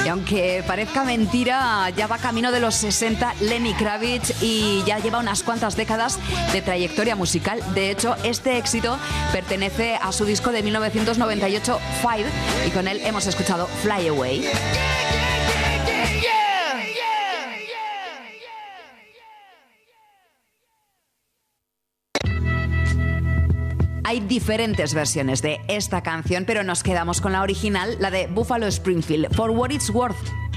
aunque parezca mentira, ya va camino de los 60 Lenny Kravitz y ya lleva unas cuantas décadas de trayectoria musical. De hecho, este éxito pertenece a su disco de 1998, Five, y con él hemos escuchado Fly Away. Hay diferentes versiones de esta canción, pero nos quedamos con la original, la de Buffalo Springfield, For What It's Worth.